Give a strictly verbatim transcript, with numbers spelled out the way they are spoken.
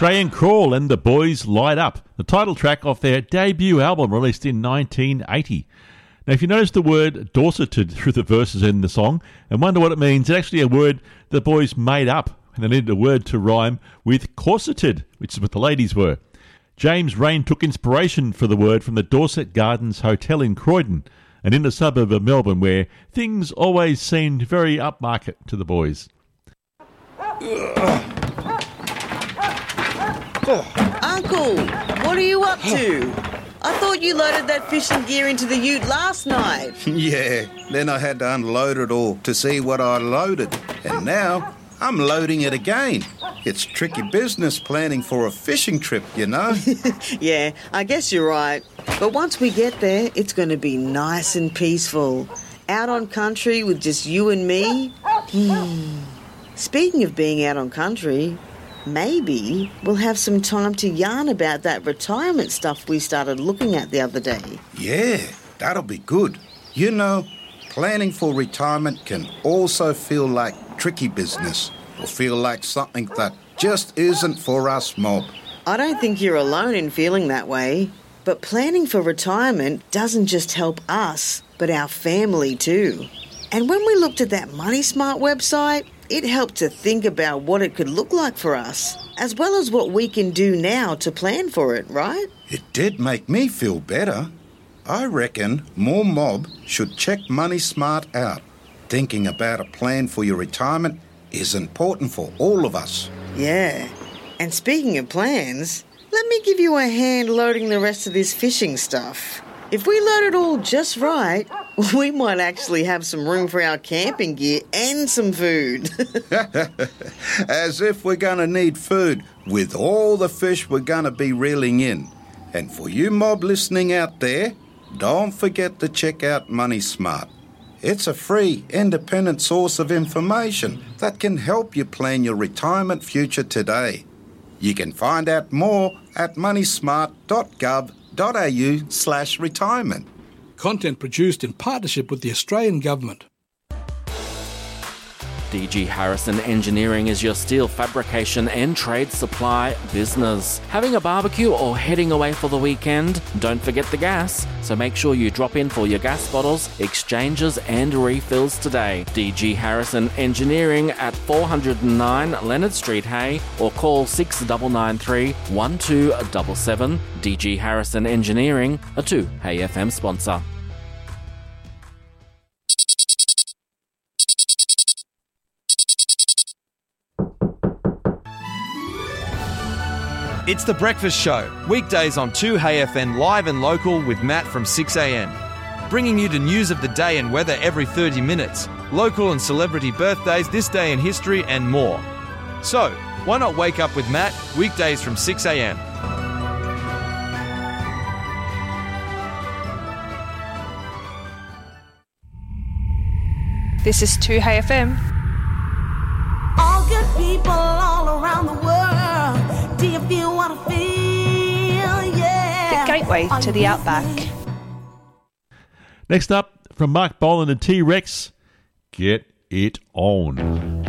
Australian Crawl and The Boys Light Up, the title track off their debut album released in nineteen eighty. Now, if you notice the word Dorseted through the verses in the song and wonder what it means, it's actually a word the boys made up, and they needed a word to rhyme with corseted, which is what the ladies were. James Raine took inspiration for the word from the Dorset Gardens Hotel in Croydon, and in the suburb of Melbourne, where things always seemed very upmarket to the boys. Uncle, what are you up to? I thought you loaded that fishing gear into the ute last night. Yeah, then I had to unload it all to see what I loaded. And now I'm loading it again. It's tricky business planning for a fishing trip, you know. Yeah, I guess you're right. But once we get there, it's going to be nice and peaceful. Out on country with just you and me. Hmm. Speaking of being out on country, maybe we'll have some time to yarn about that retirement stuff we started looking at the other day. Yeah, that'll be good. You know, planning for retirement can also feel like tricky business, or feel like something that just isn't for us, mob. I don't think you're alone in feeling that way. But planning for retirement doesn't just help us, but our family too. And when we looked at that Money Smart website, it helped to think about what it could look like for us, as well as what we can do now to plan for it, right? It did make me feel better. I reckon more mob should check Money Smart out. Thinking about a plan for your retirement is important for all of us. Yeah. And speaking of plans, let me give you a hand loading the rest of this fishing stuff. If we load it all just right, we might actually have some room for our camping gear and some food. As if we're going to need food with all the fish we're going to be reeling in. And for you mob listening out there, don't forget to check out Money Smart. It's a free, independent source of information that can help you plan your retirement future today. You can find out more at moneysmart.gov.au slash retirement. Content produced in partnership with the Australian Government. D G Harrison Engineering is your steel fabrication and trade supply business. Having a barbecue or heading away for the weekend? Don't forget the gas, so make sure you drop in for your gas bottles, exchanges and refills today. D G Harrison Engineering at four oh nine Leonard Street, Hay, or call six nine nine three, one two seven seven. D G Harrison Engineering, a two Hay F M sponsor. It's The Breakfast Show, weekdays on two Hay F M live and local with Matt from six a m. Bringing you the news of the day and weather every thirty minutes, local and celebrity birthdays, this day in history and more. So, why not wake up with Matt, weekdays from six a m. This is two Hay F M. All good people all around the world. Do you feel what I feel? Yeah. The gateway to the outback. Next up, from Mark Bolan and T-Rex, Get It On.